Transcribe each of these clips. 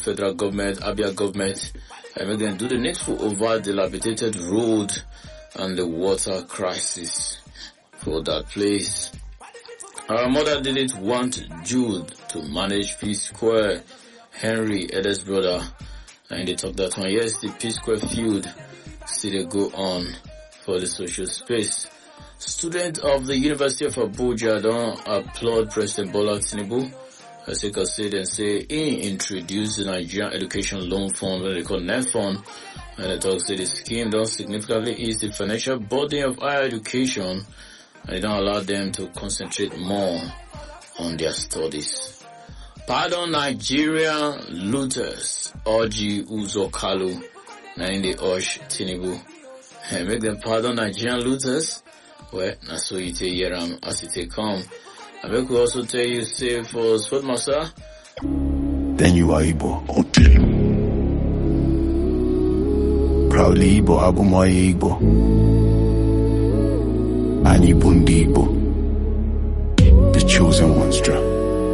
federal government, Abia government, and we can do the needful over dilapidated road and the water crisis for that place. Our mother didn't want Jude to manage P-Square, Henry, Eddie's brother, and they talked that one. Yes, the P-Square feud still go on for the social space. Students of the University of Abuja don't applaud President Bola Tinubu. As you can see, they say he introduced the Nigerian Education Loan Fund, what they call NEFON, and they talk say the scheme don't significantly ease the financial burden of higher education, and it don't allow them to concentrate more on their studies. Pardon Nigerian looters, Orji Uzokalu, na in the urge Tinubu. And make them pardon Nigerian looters. Well, na so you take hear them as it take come. I make we also tell you, say for Sportmaster. Then you are Igbo. Proudly Igbo, Abumoye Igbo. Ani Bundi Igbo. The chosen ones, Dra.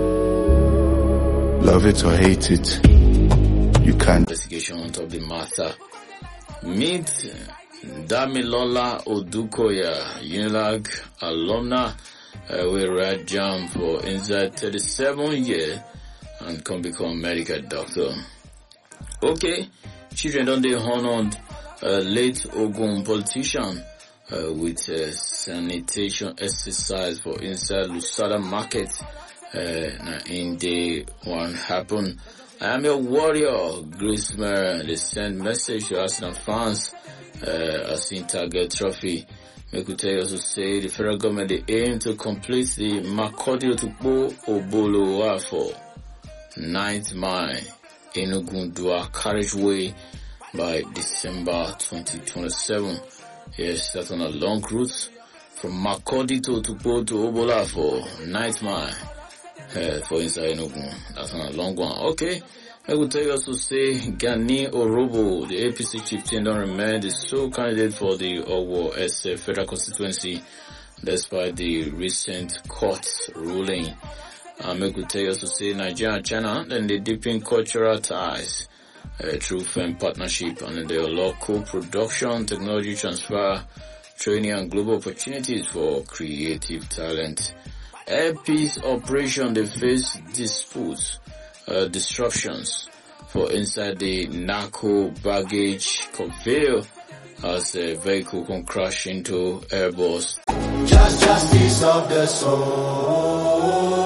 Love it or hate it, you can't. Investigation on top of the matter. Meet Damilola Odukoya, Unilag alumna, we read jam for inside 37 years and can become medical doctor. Okay, children don't they honored late Ogun politician with sanitation exercise for inside Lusada market. In the one happen. I am your warrior, Grace Mary. They send message to Arsenal fans as in target trophy. Make we tell you also say the federal government they aim to complete the Makurdi Otukpo Obolo for 9th mile Enugundua carriageway by December 2027. Yes, that's on a long route from Makurdi to Otukpo to Obola for 9th mile. For inside Enugu. That's on a long one. Okay. I will tell you also say Gani Orobo, the APC chieftain, don't remain the sole candidate for the Owo SF federal constituency despite the recent court ruling. I will tell you also say Nigeria and China, then they deepen cultural ties through firm partnership and the local production, technology transfer, training and global opportunities for creative talent. Air peace operation, they face disputes, disruptions for inside the narco baggage conveyor as a vehicle can crash into Airbus. Just justice of the soul.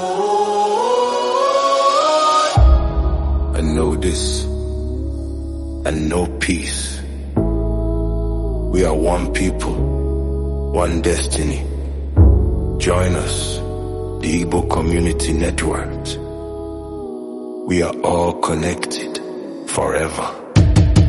I know this, and know peace. We are one people, one destiny. Join us. The Igbo Community Network. We are all connected forever.